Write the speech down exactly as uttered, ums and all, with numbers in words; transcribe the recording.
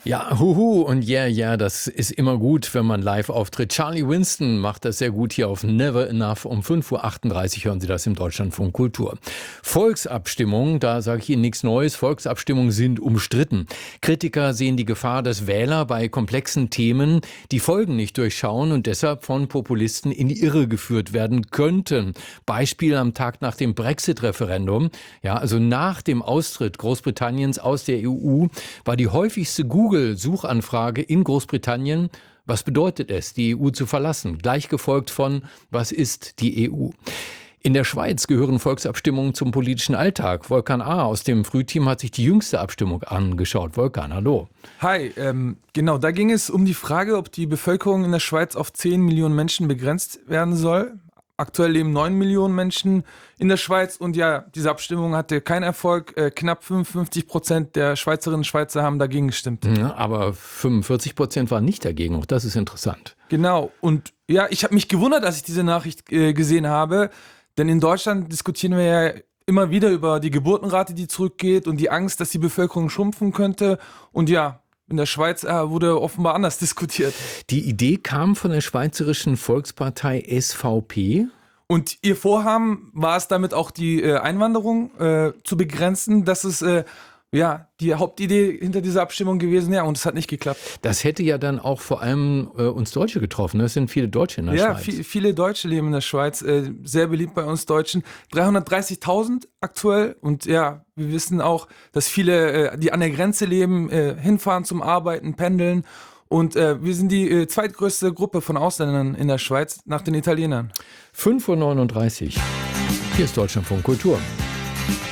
Ja, huhu und yeah, yeah, das ist immer gut, wenn man live auftritt. Charlie Winston macht das sehr gut hier auf Never Enough. Um fünf Uhr achtunddreißig hören Sie das im Deutschlandfunk Kultur. Volksabstimmungen, da sage ich Ihnen nichts Neues. Volksabstimmungen sind umstritten. Kritiker sehen die Gefahr, dass Wähler bei komplexen Themen die Folgen nicht durchschauen und deshalb von Populisten in die Irre geführt werden könnten. Beispiel am Tag nach dem Brexit-Referendum. Ja, also nach dem Austritt Großbritanniens aus der E U war die häufigste Google Google-Suchanfrage in Großbritannien: Was bedeutet es, die E U zu verlassen? Gleich gefolgt von: Was ist die E U? In der Schweiz gehören Volksabstimmungen zum politischen Alltag. Volkan A. aus dem Frühteam hat sich die jüngste Abstimmung angeschaut. Volkan, hallo. Hi, ähm, genau, da ging es um die Frage, ob die Bevölkerung in der Schweiz auf zehn Millionen Menschen begrenzt werden soll. Aktuell leben neun Millionen Menschen in der Schweiz und ja, diese Abstimmung hatte keinen Erfolg. Äh, knapp fünfundfünfzig Prozent der Schweizerinnen und Schweizer haben dagegen gestimmt. Ja, aber fünfundvierzig Prozent waren nicht dagegen. Auch das ist interessant. Genau, und ja, ich habe mich gewundert, als ich diese Nachricht äh, gesehen habe, denn in Deutschland diskutieren wir ja immer wieder über die Geburtenrate, die zurückgeht und die Angst, dass die Bevölkerung schrumpfen könnte. Und ja, in der Schweiz äh, wurde offenbar anders diskutiert. Die Idee kam von der Schweizerischen Volkspartei S V P. Und ihr Vorhaben war es damit auch, die äh, Einwanderung äh, zu begrenzen. Das ist äh, ja die Hauptidee hinter dieser Abstimmung gewesen. Ja, und es hat nicht geklappt. Das hätte ja dann auch vor allem äh, uns Deutsche getroffen. Es sind viele Deutsche in der ja, Schweiz. Ja, viele Deutsche leben in der Schweiz. Äh, sehr beliebt bei uns Deutschen. dreihundertdreißigtausend aktuell. Und ja, wir wissen auch, dass viele, äh, die an der Grenze leben, äh, hinfahren zum Arbeiten, pendeln. Und äh, wir sind die äh, zweitgrößte Gruppe von Ausländern in der Schweiz nach den Italienern. fünf Uhr neununddreißig. Hier ist Deutschlandfunk Kultur.